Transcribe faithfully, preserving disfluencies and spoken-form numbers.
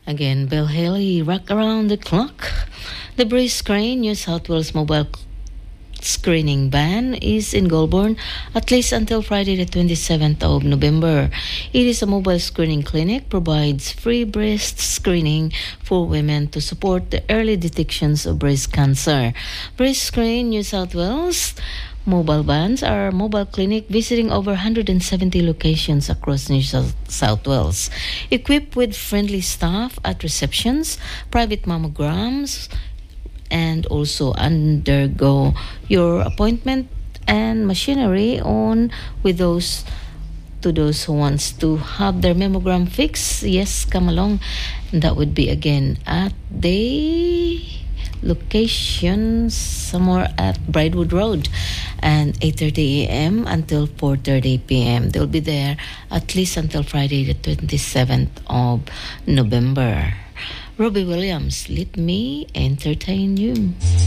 Again, Bill Haley, Rock Around the Clock. The Breeze Crane, New South Wales mobile screening ban is in Goulburn at least until Friday the twenty-seventh of November. It is a mobile screening clinic, provides free breast screening for women to support the early detections of breast cancer. Breast Screen New South Wales mobile vans are mobile clinic visiting over one hundred seventy locations across New South Wales, equipped with friendly staff at receptions, private mammograms, and also undergo your appointment and machinery on with those to those who wants to have their mammogram fixed. Yes, come along. That would be again at the location somewhere at Bridewood Road, and eight thirty a.m. until four thirty p.m. They'll be there at least until Friday the twenty-seventh of November. Robbie Williams, let me entertain you.